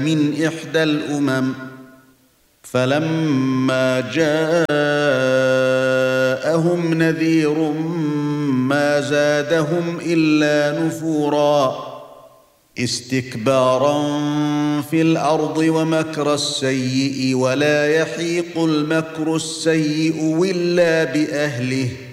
من إحدى الأمم فلما جاءهم نذير ما زادهم إلا نفورا استكبارا في الأرض ومكر السيئ ولا يحيق المكر السيئ إلا بأهله